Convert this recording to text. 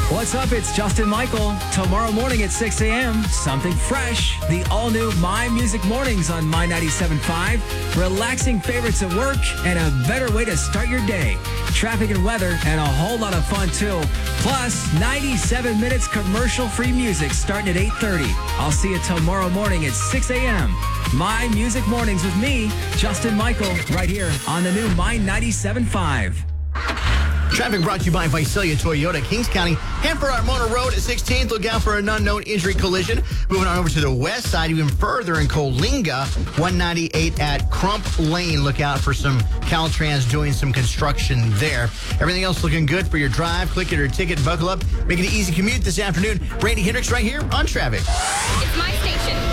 What's up? It's Justin Michael. Tomorrow morning at 6 a.m., something fresh. The all-new My Music Mornings on My 97.5. Relaxing favorites at work and a better way to start your day. Traffic and weather and a whole lot of fun, too. Plus, 97 minutes commercial-free music starting at 8:30. I'll see you tomorrow morning at 6 a.m. My Music Mornings with me, Justin Michael, right here on the new My 97.5. Traffic brought to you by Visalia Toyota, Kings County. Hanford on Mona Road at 16th. Look out for an unknown injury collision. Moving on over to the west side, even further in Coalinga, 198 at Crump Lane. Look out for some Caltrans doing some construction there. Everything else looking good for your drive. Click it or ticket, buckle up. Make it an easy commute this afternoon. Randy Hendricks right here on Traffic. It's my station.